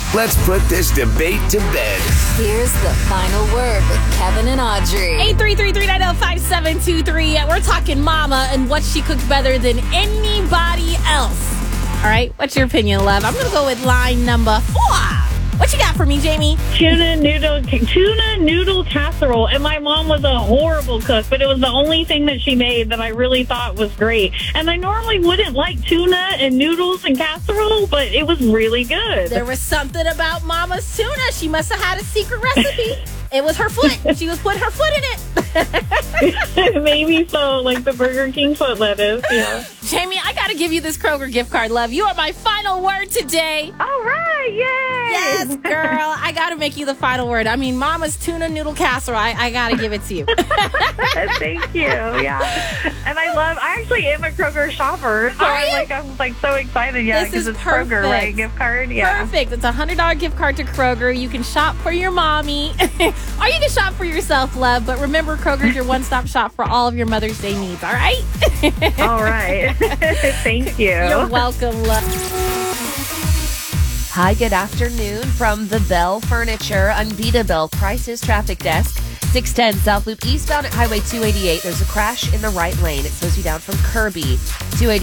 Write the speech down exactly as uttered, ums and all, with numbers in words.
Let's put this debate to bed. Here's the final word with Kevin and Audrey. eight three three, three nine zero, five seven two three. We're talking mama and what she cooks better than anybody else. All right, what's your opinion, love? I'm going to go with line number four. What you got for me, Jamie? Tuna noodle, tuna noodle casserole. And my mom was a horrible cook, but it was the only thing that she made that I really thought was great. And I normally wouldn't like tuna and noodles and casserole, but it was really good. There was something about Mama's tuna. She must have had a secret recipe. It was her foot. She was putting her foot in it. Maybe so, like the Burger King foot lettuce. Yeah. Jamie, I got to give you this Kroger gift card, love. You are my final word today. All right, yay! Yes, girl. I got to make you the final word. I mean, Mama's tuna noodle casserole. I, I got to give it to you. Thank you. Yeah, and I love. I actually am a Kroger shopper, so Are I'm you? like, I'm like so excited. Yeah, This because is it's Kroger, perfect. right? Gift card. Yeah. Perfect. It's a one hundred dollars gift card to Kroger. You can shop for your mommy, or you can shop for yourself, love. But remember, Kroger's your one-stop shop for all of your Mother's Day needs, all right? All right. Thank you. You're welcome, love. Hi, good afternoon from the Bell Furniture Unbeatable Prices Traffic Desk. six ten South Loop eastbound at Highway two eighty-eight. There's a crash in the right lane. It slows you down from Kirby. two eighty